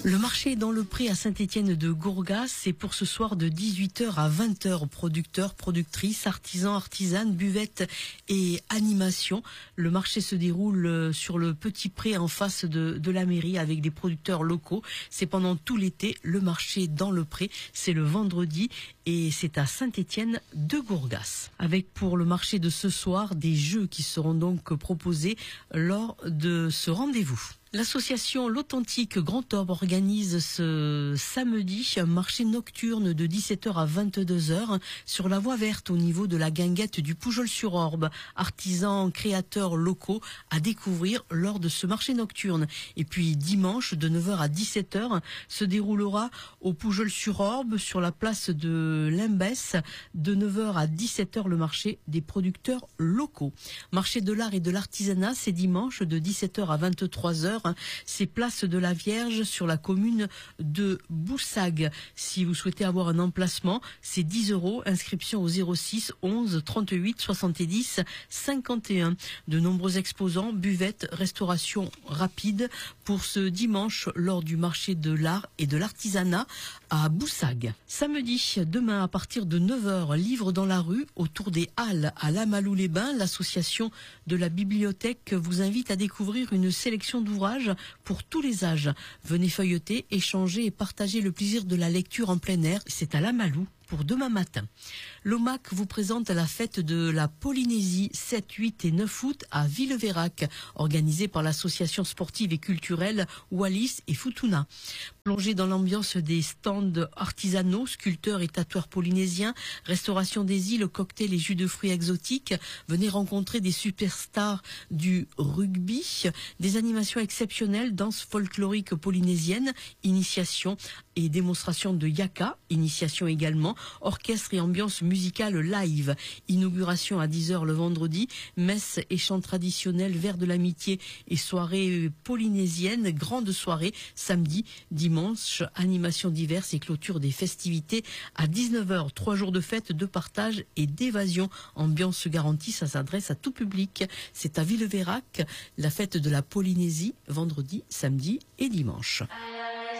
Le marché est dans le pré à Saint-Étienne de Gourgas, c'est pour ce soir de 18h à 20h. Producteurs, productrices, artisans, artisanes, buvettes et animations. Le marché se déroule sur le petit pré en face de la mairie avec des producteurs locaux. C'est pendant tout l'été, le marché dans le pré. C'est le vendredi et c'est à Saint-Étienne de Gourgas. Avec pour le marché de ce soir des jeux qui seront donc proposés lors de ce rendez-vous. L'association L'Authentique Grand Orbe organise ce samedi un marché nocturne de 17h à 22h sur la voie verte au niveau de la guinguette du Poujols-sur-Orbe. Artisans, créateurs locaux à découvrir lors de ce marché nocturne. Et puis dimanche de 9h à 17h se déroulera au Poujols-sur-Orbe sur la place de Limbès de 9h à 17h le marché des producteurs locaux. Marché de l'art et de l'artisanat, c'est dimanche de 17h à 23h. C'est place de la Vierge sur la commune de Boussague. Si vous souhaitez avoir un emplacement, c'est 10 €. Inscription au 06 11 38 70 51. De nombreux exposants, buvettes, restauration rapide pour ce dimanche lors du marché de l'art et de l'artisanat à Boussague. Samedi, demain à partir de 9h, livre dans la rue autour des Halles à Lamalou-les-Bains. L'association de la bibliothèque vous invite à découvrir une sélection d'ouvrages pour tous les âges. Venez feuilleter, échanger et partager le plaisir de la lecture en plein air. C'est à Lamalou pour demain matin. L'OMAC vous présente la fête de la Polynésie 7, 8 et 9 août à Villeveyrac, organisée par l'association sportive et culturelle Wallis et Futuna. Plongez dans l'ambiance des stands artisanaux, sculpteurs et tatoueurs polynésiens, restauration des îles, cocktails et jus de fruits exotiques. Venez rencontrer des superstars du rugby, des animations exceptionnelles, danse folklorique polynésienne, initiation et démonstration de yaka, initiation également, orchestre et ambiance musicale live, inauguration à 10h le vendredi, messe et chants traditionnels, verre de l'amitié et soirée polynésienne, grande soirée samedi, dimanche, animations diverses et clôture des festivités à 19h, 3 jours de fête, de partage et d'évasion, ambiance garantie, ça s'adresse à tout public. C'est à Villeveyrac, la fête de la Polynésie, vendredi, samedi et dimanche.